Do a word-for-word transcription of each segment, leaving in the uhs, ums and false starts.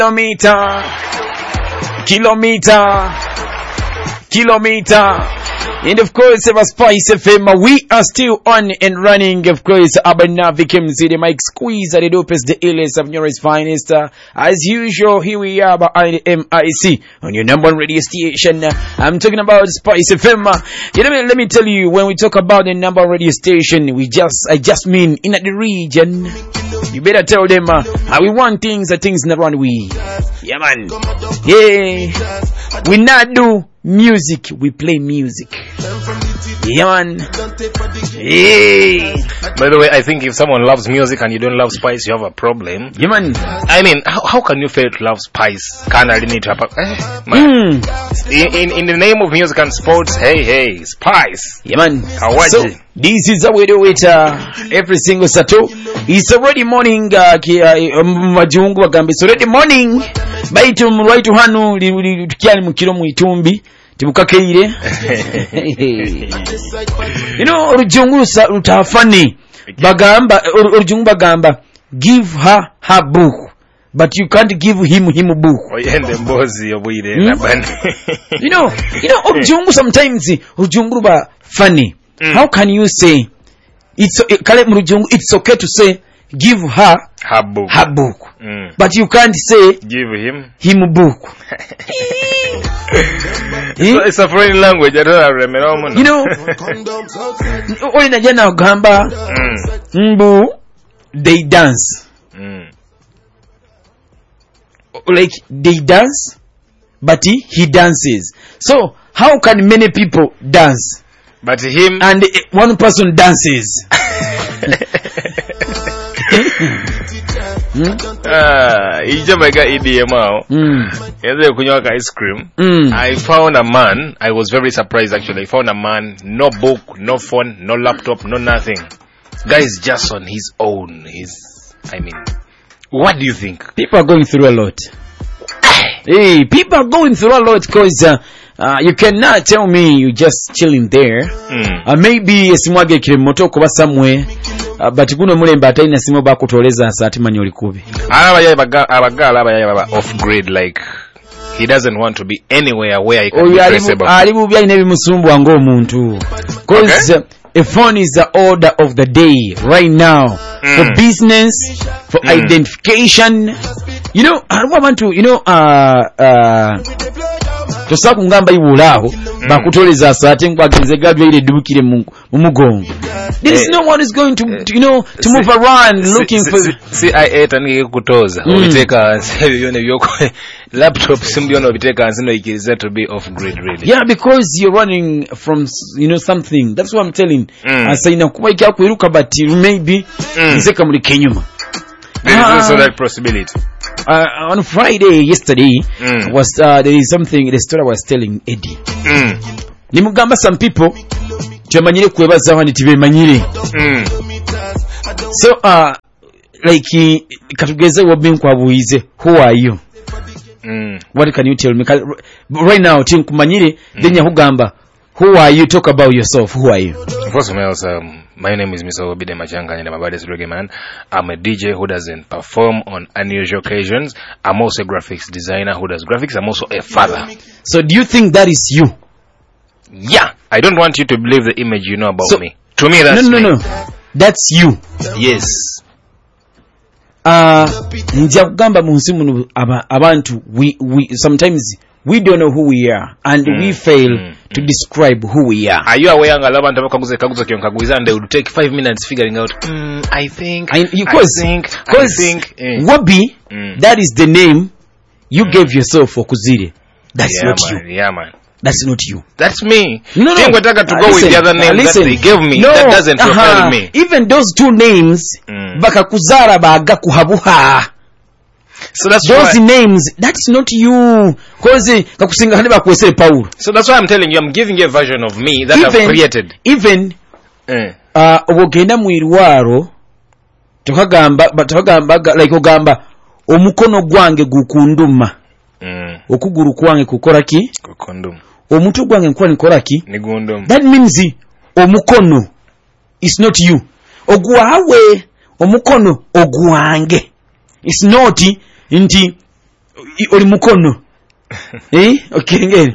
Kilometer, kilometer, kilometer. And of course, Ever Spice F M, we are still on and running. Of course, Abanavi Kim City, Mike Squeeze at the dopest, the illest of Neura's finest. Uh, as usual, here we are by M I C on your number one radio station. Uh, I'm talking about Spice F M. Uh, you know, let me tell you, when we talk about the number one radio station, we just, I just mean in the region. You better tell them uh, how we want things, the things not run we. Yeah, man. Yeah. We not do music, we play music. Yeah, man. Hey. By the way, I think if someone loves music and you don't love Spice, you have a problem. Yeah, man. I mean, how, how can you fail to love Spice? Can't I need to have a, eh, man. Mm. In, in, in the name of music and sports, hey, hey, Spice. Yeah, man. So, this is how we do it uh, every single Saturday. It's already morning. Uh, Majungu wagambe. It's already morning. Baitu mraitu hanu tukiani mkilo mwitumbi tibukakeire. You know, urujungu utafani bagamba, urujungu bagamba, give her her book, but you can't give him him book. Oyende mbozi obwire hmm? Nabani. You know, you know, urujungu sometimes urujungu ba funny. Mm. How can you say it's kale murujungu it's okay to say give her her book, her book. Mm. But you can't say give him him book. So it's a foreign language. I don't remember. You know, only Najana Gamba Mbu they dance. Mm. Like they dance, but he, he dances. So how can many people dance? But him and one person dances. Ah, ijamaga E D M out. Yeze kunywa ice cream. I found a man. I was very surprised actually. I found a man, no book, no phone, no laptop, no nothing. Guy is just on his own. He's, I mean, what do you think? People are going through a lot. Hey, people are going through a lot because uh, uh, you cannot tell me you just chilling there. Mm. Uh, maybe esimwage kiremoto kuba somewhere. Uh, but kuno mulemba ataina simo bakutoleza asati manyoli kubi. Abagala abagala off grid, like he doesn't want to be anywhere where he can oh, be traceable. Ali bubya ine bimusumbu ngo omuntu. Cause okay. uh, a phone is the order of the day right now. Mm. For business, for mm. identification. You know, I want to, you know, uh, uh, tosa kungamba ibulaho bakutoleza asate ngwagenze gadwe ile dubukire mu mugongo. There is no one is going to, to you know, to move around looking for C I A tangi kutoza obiteka yone byoko laptop simbyono obiteka nzino ikiriza to be off grid really. Yeah, because you're running from, you know, something. That's what I'm telling. Mm. Asaina kuba ikakwiruka but maybe iseka muri kenyuma. There is also that possibility. Uh, on Friday yesterday mm. was uh, there is something the story I was telling Eddie. Mm. Nimugamba some people twemanyire kwebaza wani tibemanyire. Mm. So uh like katugeze wabin kwabuize, who are you? Mm. What can you tell me right now tinkumanyire mm. then yahugamba who are you, talk about yourself, who are you? First of all, um, my name is Mister Obide Machanga and I'm a baddest reggae man. I'm a D J who doesn't perform on unusual occasions. I'm also a graphics designer who does graphics. I'm also a father. So do you think that is you? Yeah. I don't want you to believe the image you know about so, me. To me, that's no, no, me. No, no. That's you. Yes. Uh, njagamba munsimu abantu we we sometimes we don't know who we are and mm. we fail mm. to describe who we are. Are you aware nga abantu bakaguze kaguzo kyonkaguza and they would take five minutes figuring out mm, I think I, you, I think I think eh. Wabi mm. that is the name you mm. gave yourself for Kuzire. That's yeah, not man. you. Yeah man. That's not you. That's me. No, no. Think we're talking to uh, go listen, with the other name uh, that they gave me. No, that doesn't uh-huh. profile me. Even those two names, mm. bakakuzara baga kuhabuha. So that's those why, names. That's not you. Cause kakusinga hani bakwese Paul. So that's why I'm telling you, I'm giving you a version of me that even, I've created. Even eh. uh obogenda mwirwaro tukagamba tukagamba like ogamba omukono gwange gukunduma. Mm. Okuguru kwange kukora ki? Kukunduma. Omutu gwange nkwa nikola ki? Nigunduma. That means omukono is not you. Ogwawe omukono ogwange. It's not nti oli mukono eh okay ngene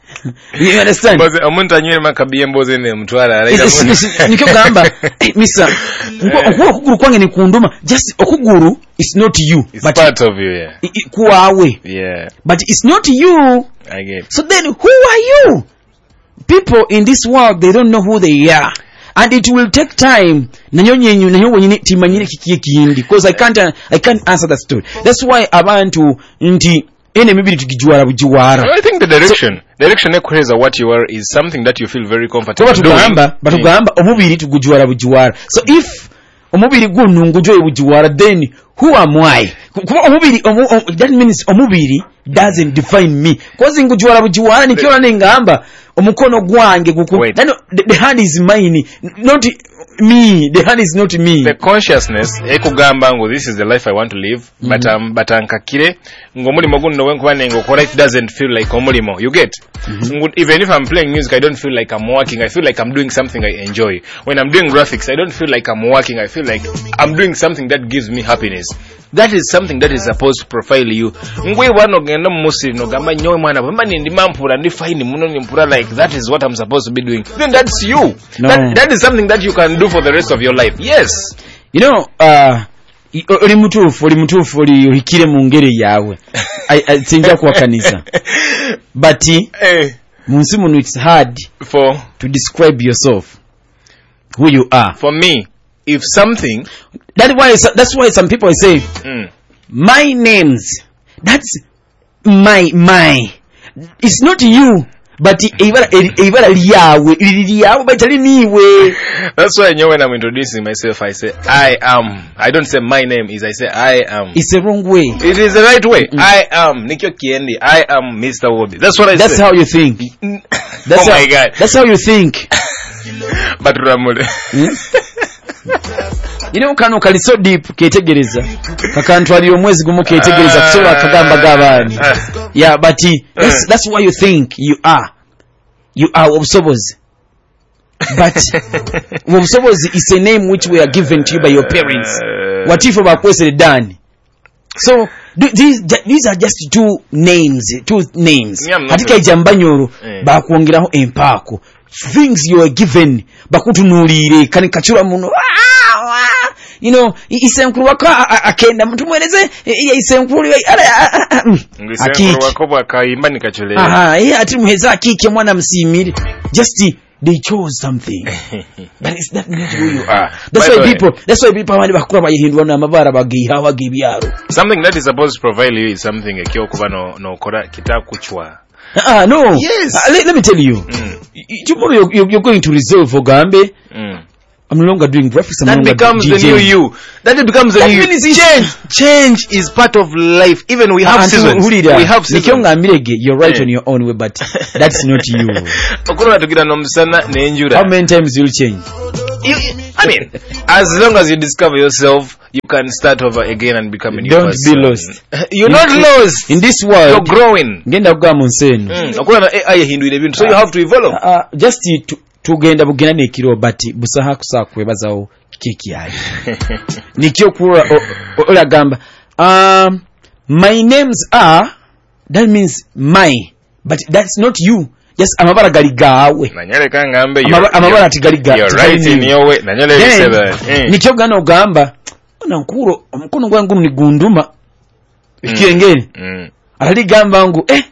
you understand but omuntu anywere makabiye mboze ne mutwala alaira nikyo gamba misa okuguru kwange ni kunduma just okuguru is not you it's but part of you yeah kuawe yeah but it's not you. I get so then who are you? People in this world, they don't know who they are, and it will take time nanyonyenyu nanyo wenyine timanyire kikiye kiyindi because I can't I can't answer that story. That's why abantu nti ene mibiri tukijuara bujuara. I think the direction so, direction equates what you are is something that you feel very comfortable doing. Batugamba batugamba omubiri tugujuara bujuara. So if omubiri gunu ngujoye bujuara, then who am I? Kuba omubiri that means omubiri doesn't define me. Because ngujuara bujuara nikiona nengamba omukono gwange guku no, the, the hand is mine, not me. The hand is not me. The consciousness ekugamba ngo this is the life I want to live, mm-hmm. but um, but ankakire ngomulimo guno wenkuba nengo kola it doesn't feel like omulimo. You get mm-hmm. even if I'm playing music I don't feel like I'm working. I feel like I'm doing something I enjoy. When I'm doing graphics I don't feel like I'm working. I feel like I'm doing something that gives me happiness. That is something that is supposed to profile you. Ngwe wano genda musi no gamba nyowe mwana bamba ndi mampura ndi fine muno ni mpura like that is what I'm supposed to be doing. Then that's you. No. That that is something that you can do for the rest of your life. Yes. You know, uh oli mutufu oli mutufu oli ohikire mu ngere yawe. I sinja kwa kanisa. But eh munsi muno it's hard for to describe yourself. Who you are. For me, if something That's why that's why some people say mm. my names, that's my my it's not you but ibara ibara liyawe liyawe but niwe. That's why you know, when I'm introducing myself I say I am. I don't say my name is, I say I am. It's the wrong way. It is the right way. Mm. I am Nikyo Kiendi. I am Mister Wobby. That's what I that's say. That's how you think. That's oh how, my God. That's how you think. But Ramule. Hmm? You know kano kali so deep ketegereza kakantwali omwezi gumu ketegereza kusola kagamba gabani. Yeah, but that's, that's why you think you are you are obusobozi. But obusobozi is a name which we are given to you by your parents. What if bakwesere dani? So these these are just two names, two names. Hatika ijambanyoro bakuongeraho empako. Things you are given bakutunulire kani kachura muno. You know, isenkuru wako akenda mtu mweleze isenkuru isenkuru wako bakaimba nikachole. Aha, yeye ati muheza akike mwana msimiri. Just they chose something. But it's not not who you are. That's why people that's why people abandi bakura bayihindwa na mabara bagiha bagibyaro. Something that is supposed to provide you is something ekyo kuba no no kora kitakuchwa. Ah, no. Yes. Uh, let, let me tell you. Mm. Tomorrow you're, you're, you're going to resolve for Gambe. Mm. I'm no longer doing graphics. I'm that no becomes the new you. That becomes the that new you. Change. Change is part of life. Even we have uh, seasons. We have seasons. You're right yeah. on your own way, but that's not you. How many times you'll change? You, I mean, as long as you discover yourself, you can start over again and become a new Don't person. Don't be lost. You're in, not lost. In this world, you're growing. Mm. So you have to evolve. Uh, just to tugenda bugenda nekiro bati busaha kusakwebazawo kiki ali nikyo kura olagamba um my names are, that means my, but that's not you. Just amabara gali gawe nanyale kangambe amabara ati gali gawe you're right in your way nanyale bisebe nikyo gana ogamba ona nkuro omukono gwangu ni gunduma ikirengere mm. ali gamba ngo eh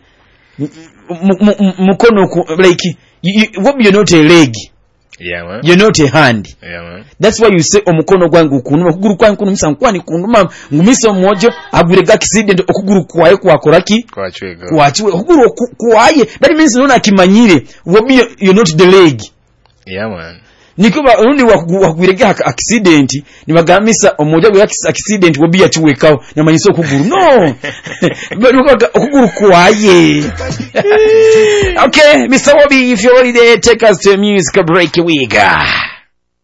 mukono like You, you, what you're not a leg. Yeah, man. You're not a hand. Yeah, man. That's why you say omukono gwangu kunuma kuguru kwangu kunumisa nkwani kunuma ngumisa mmojo agurega accident okuguru kwaye kwakoraki kwachwega kwachwe okuguru kwaye. That means nona kimanyire what you're not the leg. Yeah, man. Nikuba urundi wakugurega accident nibagamisa omoja gwe accident wobi yachiwekao namanyiso okuguru no okuguru kwaye. Okay, Mister Wobby, if you're already there, take us to a music break. We go.